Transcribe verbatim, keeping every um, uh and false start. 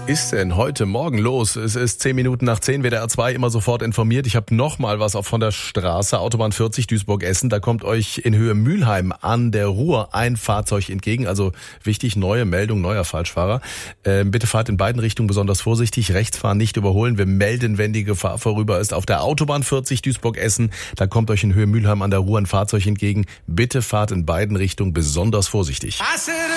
ist denn heute Morgen los? Es ist zehn Minuten nach zehn, W D R zwei immer sofort informiert. Ich habe noch mal was auch von der Straße, Autobahn vierzig, Duisburg-Essen. Da kommt euch in Höhe Mülheim an der Ruhr ein Fahrzeug entgegen. Also wichtig, neue Meldung, neuer Falschfahrer. Ähm, bitte fahrt in beiden Richtungen besonders vorsichtig. Rechts fahren, nicht überholen. Wir melden, wenn die Gefahr vorüber ist. Auf der Autobahn vierzig, Duisburg-Essen, da kommt euch in Höhe Mülheim an der Ruhr ein Fahrzeug entgegen. Bitte fahrt in beiden Richtungen besonders vorsichtig.